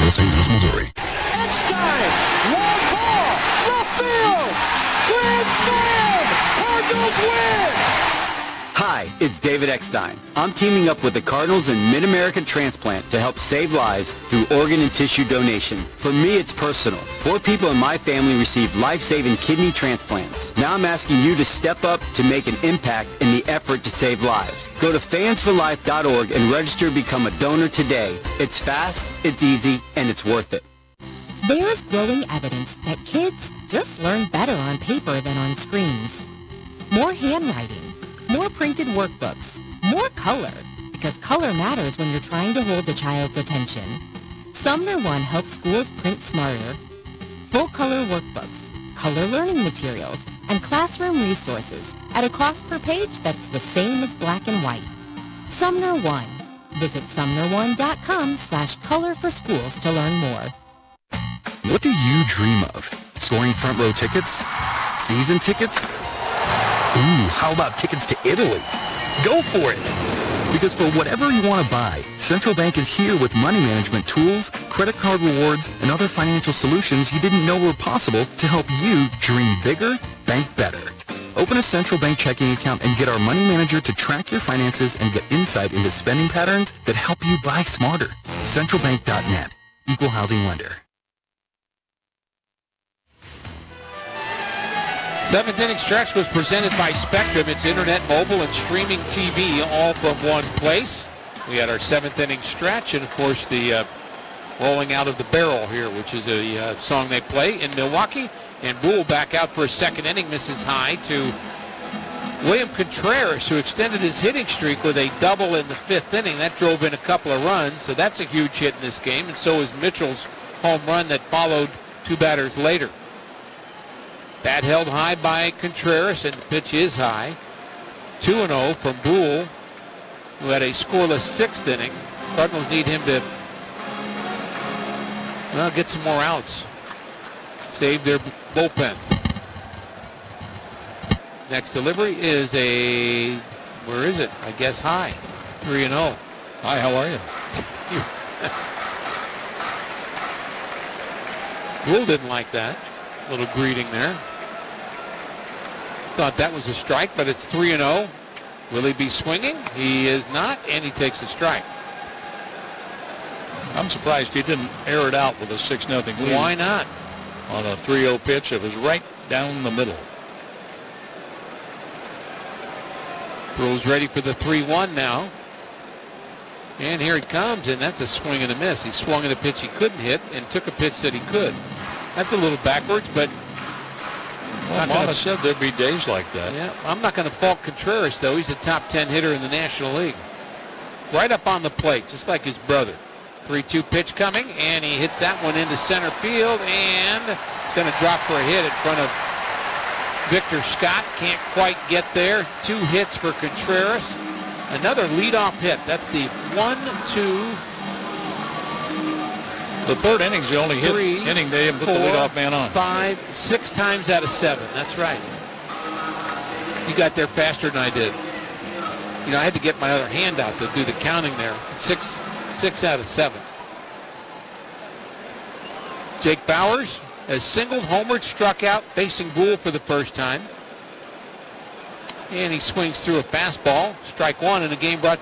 St. Louis, Missouri. Eckstein, long ball, left field, grand slam, Cardinals win! Hi, it's David Eckstein. I'm teaming up with the Cardinals and Mid-American Transplant to help save lives through organ and tissue donation. For me, it's personal. 4 people in my family received life-saving kidney transplants. Now I'm asking you to step up to make an impact in the effort to save lives. Go to fansforlife.org and register to become a donor today. It's fast, it's easy, and it's worth it. There is growing evidence that kids just learn better on paper than on screens. More handwriting, more printed workbooks, more color, because color matters when you're trying to hold the child's attention. Sumner One helps schools print smarter. Full-color workbooks, color learning materials, and classroom resources at a cost per page that's the same as black and white. Sumner One. Visit sumner1.com/color for schools to learn more. What do you dream of? Scoring front row tickets? Season tickets? Ooh, how about tickets to Italy? Go for it! Because for whatever you want to buy, Central Bank is here with money management tools, credit card rewards, and other financial solutions you didn't know were possible to help you dream bigger, bank better. Open a Central Bank checking account and get our money manager to track your finances and get insight into spending patterns that help you buy smarter. CentralBank.net. Equal housing lender. Seventh inning stretch was presented by Spectrum. It's internet, mobile, and streaming TV all from one place. We had our seventh inning stretch, and of course the Rolling Out of the Barrel here, which is a song they play in Milwaukee. And Boole back out for a second inning, misses high to William Contreras, who extended his hitting streak with a double in the fifth inning. That drove in a couple of runs, so that's a huge hit in this game, and so is Mitchell's home run that followed 2 batters later. Bat held high by Contreras, and the pitch is high. 2-0 from Boole, who had a scoreless sixth inning. Cardinals need him to, well, get some more outs. Save their bullpen. Next delivery is a, where is it? I guess high. 3-0. Hi, how are you? Boole didn't like that. Little greeting there. Thought that was a strike, but it's 3-0. Will he be swinging? He is not, and he takes a strike. I'm surprised he didn't air it out with a 6-0 lead. Why not? On a 3-0 pitch, it was right down the middle. Brew's ready for the 3-1 now. And here it comes, and that's a swing and a miss. He swung at a pitch he couldn't hit and took a pitch that he could. That's a little backwards, but... Well, Mama said there'd be days like that. Yeah, I'm not going to fault Contreras, though. He's a top 10 hitter in the National League. Right up on the plate, just like his brother. 3-2 pitch coming, and he hits that one into center field, and it's going to drop for a hit in front of Victor Scott. Can't quite get there. 2 hits for Contreras. Another leadoff hit. That's the 1-2. The third inning's the only inning they have put the leadoff man on. 5, 6 times out of 7. That's right. You got there faster than I did. You know, I had to get my other hand out to do the counting there. 6 out of 7. Jake Bauers has singled, homered, struck out, facing Boole for the first time. And he swings through a fastball. Strike 1 in a game brought